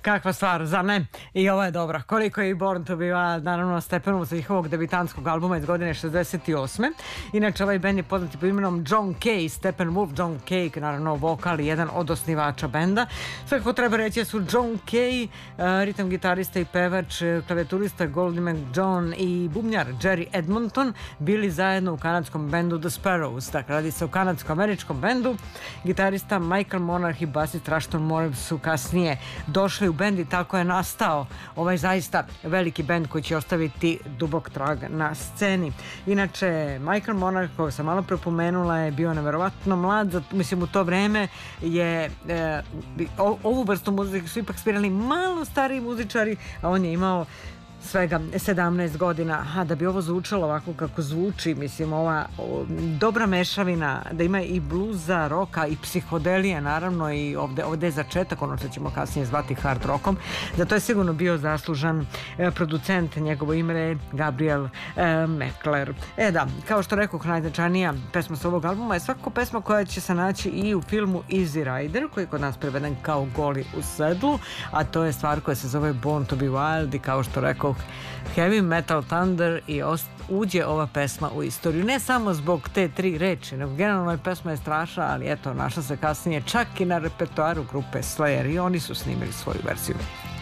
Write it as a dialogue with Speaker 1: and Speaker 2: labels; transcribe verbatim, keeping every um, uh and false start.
Speaker 1: Kakva stvar, zar ne? I ovo je dobra. Koliko je i Born to be Wild, naravno na stepenu sa njihovog debitanskog albuma iz godine šezdeset osme. Inače, ovaj band je poznat po imenom John Kay, Steppenwolf, John Kay, naravno vokal i jedan od osnivača benda. Svakako treba reći da su John Kay, ritam gitarista i pevač, klavijaturista Goldie McJohn i bubnjar Jerry Edmonton bili zajedno u kanadskom bendu The Sparrows. Dakle, radi se o kanadsko-američkom bendu. Gitarista Michael Monarch i basist Rushton Moore su kasnije došli u bend i tako je nastao ovaj zaista veliki bend koji će ostaviti dubok trag na sceni. Inače, Michael Monarch, koga sam malo prepomenula, je bio neverovatno mlad, mislim u to vreme je e, ovu vrstu muzike su ipak svirali malo stariji muzičari, a on je imao svega sedamnaest godina, a da bi ovo zvučalo ovako kako zvuči, mislim, ova o, dobra mešavina, da ima i bluza, roka i psihodelije, naravno, i ovde, ovde je začetak, ono što ćemo kasnije zvati hard rockom, zato je sigurno bio zaslužan e, producent, njegovo ime je Gabriel e, Mekler. E da, kao što rekoh, najznačajnija pesma sa ovog albuma je svakako pesma koja će se naći i u filmu Easy Rider, koji je kod nas preveden kao Goli u sedlu, a to je stvar koja se zove Born to be Wild i kao što rekoh, Heavy Metal Thunder i ost, uđe ova pesma u istoriju. Ne samo zbog te tri reči, nego generalno je pesma je strašna, ali eto, našla se kasnije čak i na repertoaru grupe Slayer i oni su snimili svoju verziju.